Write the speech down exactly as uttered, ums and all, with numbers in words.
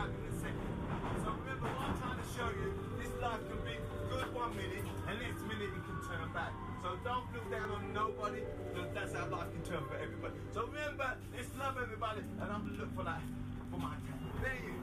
out in a second. So remember what I'm trying to show you, this life can be good one minute, and next minute it can turn bad. So don't look down on nobody, because that's how life can turn for everybody. So remember, let's love everybody, and I'm gonna look for that, for my cat. There you go.